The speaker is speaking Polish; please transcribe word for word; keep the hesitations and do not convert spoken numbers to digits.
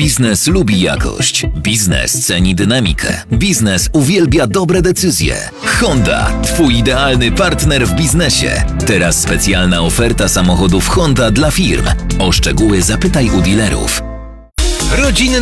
Biznes lubi jakość. Biznes ceni dynamikę. Biznes uwielbia dobre decyzje. Honda, twój idealny partner w biznesie. Teraz specjalna oferta samochodów Honda dla firm. O szczegóły zapytaj u dealerów. Rodzinne